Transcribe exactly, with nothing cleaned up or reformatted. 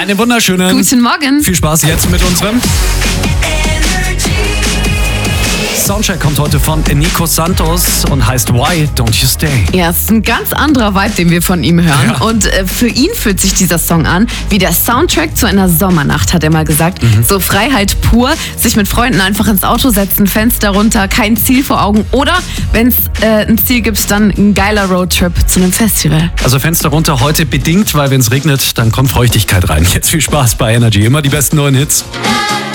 Einen wunderschönen Guten Morgen. Viel Spaß jetzt mit unserem Soundcheck kommt heute von Nico Santos und heißt Why Don't You Stay? Ja, es ist ein ganz anderer Vibe, den wir von ihm hören. Ja. Und äh, für ihn fühlt sich dieser Song an wie der Soundtrack zu einer Sommernacht, hat er mal gesagt. Mhm. So Freiheit pur, sich mit Freunden einfach ins Auto setzen, Fenster runter, kein Ziel vor Augen. Oder wenn es äh, ein Ziel gibt, dann ein geiler Roadtrip zu einem Festival. Also Fenster runter heute bedingt, weil wenn es regnet, dann kommt Feuchtigkeit rein. Jetzt viel Spaß bei Energy. Immer die besten neuen Hits.